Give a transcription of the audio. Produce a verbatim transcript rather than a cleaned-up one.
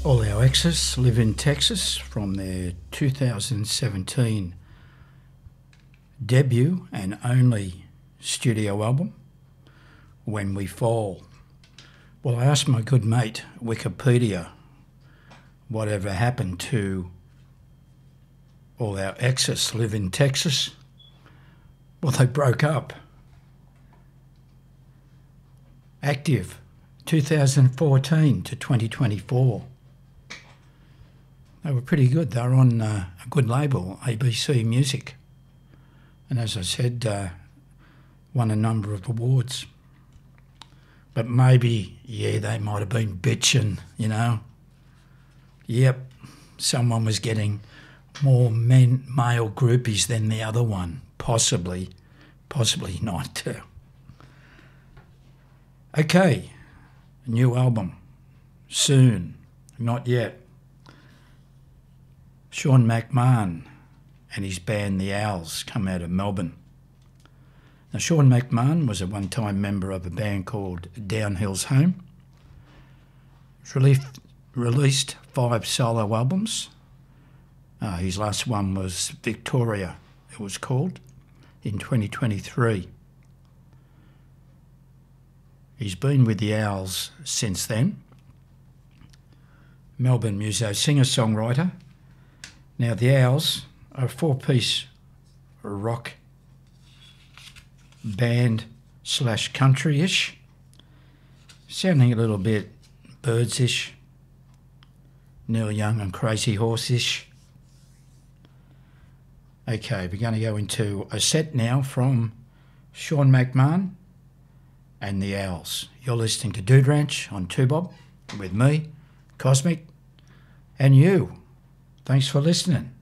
All Our Exes Live in Texas from their two thousand seventeen debut and only studio album, When We Fall. Well, I asked my good mate Wikipedia whatever happened to All Our Exes Live in Texas. Well, they broke up. Active two thousand fourteen to twenty twenty-four. They were pretty good. They were on uh, a good label, A B C Music. And as I said, uh, won a number of awards. But maybe, yeah, they might have been bitching, you know. Yep, someone was getting more men, male groupies than the other one. Possibly, possibly not. Okay, a new album, soon, not yet. Sean McMahon and his band The Owls come out of Melbourne. Now, Sean McMahon was a one-time member of a band called Downhill's Home. He's released, released five solo albums. Uh, his last one was Victoria, it was called, in twenty twenty-three. He's been with The Owls since then. Melbourne muso, singer-songwriter. Now, The Owls are a four-piece rock band slash country-ish, sounding a little bit Byrds-ish, Neil Young and Crazy Horse-ish. Okay, we're going to go into a set now from Sean McMahon and The Owls. You're listening to Dude Ranch on two Bob with me, Cosmic, and you. Thanks for listening.